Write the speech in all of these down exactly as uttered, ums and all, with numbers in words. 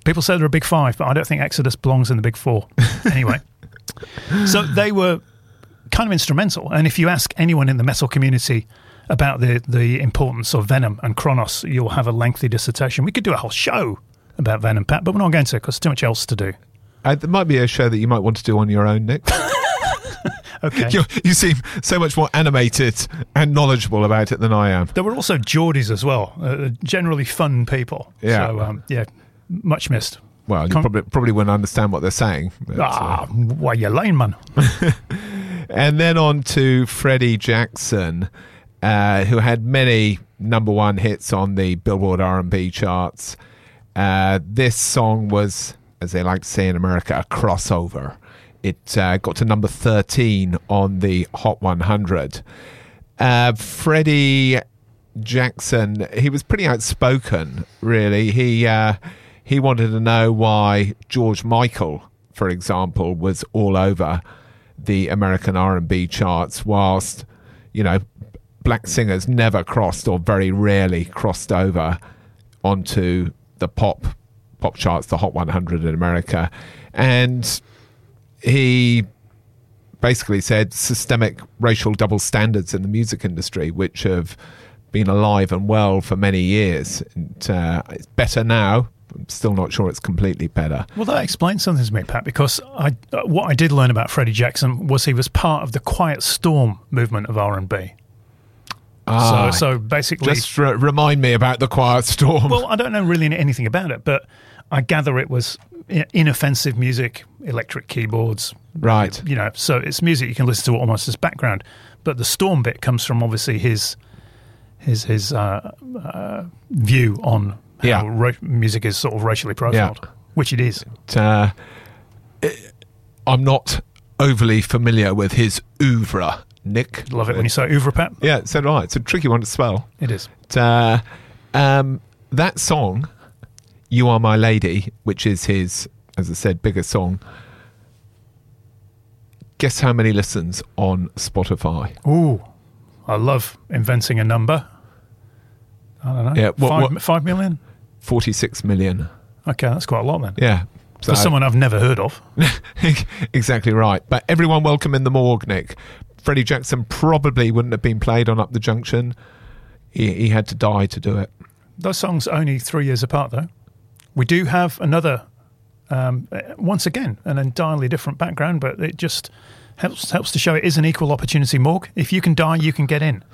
People say they're a big five, but I don't think Exodus belongs in the big four. Anyway, so they were kind of instrumental. And if you ask anyone in the metal community about the, the importance of Venom and Kronos, you'll have a lengthy dissertation. We could do a whole show about Venom, Pat, but we're not going to because there's too much else to do. Uh, there might be a show that you might want to do on your own, Nick. Okay. You're, you seem so much more animated and knowledgeable about it than I am. There were also Geordies as well, uh, generally fun people. Yeah. So, um, yeah, much missed. Well, you Con- probably probably wouldn't understand what they're saying. But, ah, uh, why you lame, man? And then on to Freddie Jackson, uh, who had many number one hits on the Billboard R and B charts. Uh, this song was, as they like to say in America, a crossover. It uh, got to number thirteen on the Hot one hundred. Uh, Freddie Jackson, he was pretty outspoken, really. He uh, he wanted to know why George Michael, for example, was all over the American R and B charts, whilst, you know, black singers never crossed or very rarely crossed over onto the pop pop charts, the Hot one hundred in America. And he basically said systemic racial double standards in the music industry, which have been alive and well for many years. And, uh, it's better now. I'm still not sure it's completely better. Well, that explains something to me, Pat, because I, uh, what I did learn about Freddie Jackson was he was part of the Quiet Storm movement of R and B. Ah, so, so basically... Just re- remind me about the Quiet Storm. Well, I don't know really anything about it, but I gather it was inoffensive music, electric keyboards. Right. You know, so it's music you can listen to almost as background. But the Storm bit comes from obviously his his his uh, uh, view on how yeah. ra- music is sort of racially profiled, Yeah. which it is. Uh, I'm not overly familiar with his oeuvre, Nick. Love it when you say oeuvre, Pat. Yeah, so do I. It's a tricky one to spell. It is. But, uh, um, that song, You Are My Lady, which is his, as I said, biggest song, guess how many listens on Spotify? Ooh, I love inventing a number. I don't know. Yeah, what- five, what- five million? forty-six million. Okay, that's quite a lot then. Yeah. So, For someone I've never heard of. exactly right. But everyone welcome in the morgue, Nick. Freddie Jackson probably wouldn't have been played on Up the Junction. He, he had to die to do it. Those songs are only three years apart, though. We do have another, um, once again, an entirely different background, but it just helps helps to show it is an equal opportunity morgue. If you can die, you can get in.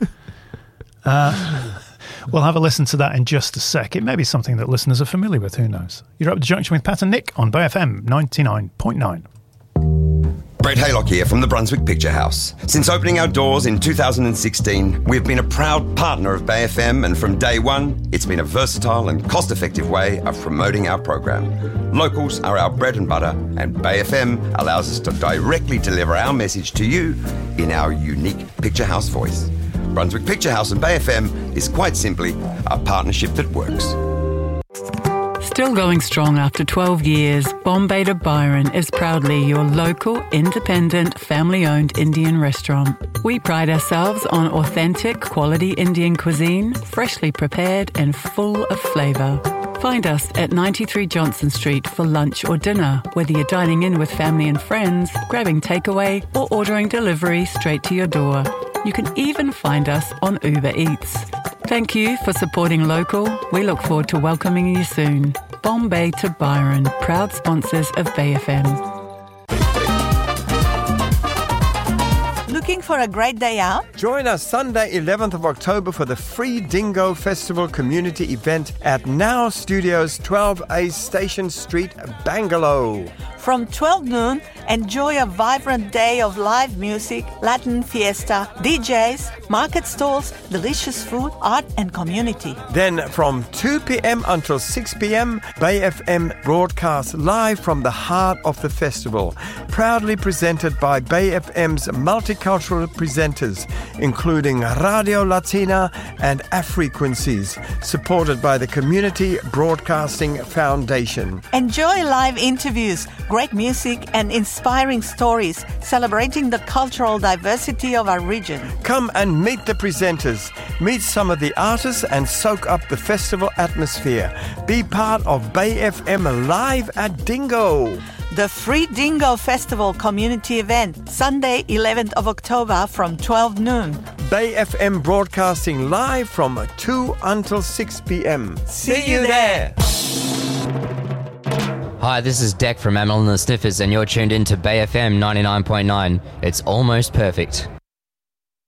uh, we'll have a listen to that in just a sec. It may be something that listeners are familiar with. Who knows? You're Up the Junction with Pat and Nick on Bay F M ninety-nine point nine. Brett Haylock here from the Brunswick Picture House. Since opening our doors in two thousand sixteen, we've been a proud partner of Bay F M, and from day one, it's been a versatile and cost-effective way of promoting our program. Locals are our bread and butter, and Bay F M allows us to directly deliver our message to you in our unique Picture House voice. Brunswick Picture House and Bay F M is quite simply a partnership that works. Still going strong after twelve years, Bombay to Byron is proudly your local, independent, family-owned Indian restaurant. We pride ourselves on authentic, quality Indian cuisine, freshly prepared and full of flavour. Find us at ninety-three Johnson Street for lunch or dinner, whether you're dining in with family and friends, grabbing takeaway, or ordering delivery straight to your door. You can even find us on Uber Eats. Thank you for supporting local. We look forward to welcoming you soon. Bombay to Byron, proud sponsors of Bay F M. Looking for a great day out? Join us Sunday eleventh of October for the Free Dingo Festival community event at Now Studios, twelve A Station Street, Bangalore. From twelve noon, enjoy a vibrant day of live music, Latin fiesta, D Js, market stalls, delicious food, art and community. Then from two p.m. until six p.m, Bay F M broadcasts live from the heart of the festival. Proudly presented by Bay F M's multicultural presenters, including Radio Latina and Afrequencies, supported by the Community Broadcasting Foundation. Enjoy live interviews, great great music and inspiring stories celebrating the cultural diversity of our region. Come and meet the presenters, meet some of the artists and soak up the festival atmosphere. Be part of Bay F M Live at Dingo. The Free Dingo Festival community event, Sunday, eleventh of October from twelve noon. Bay F M broadcasting live from two until six p.m. See you there. Hi, this is Deck from Amel and the Sniffers, and you're tuned in to Bay F M ninety-nine point nine. It's almost perfect.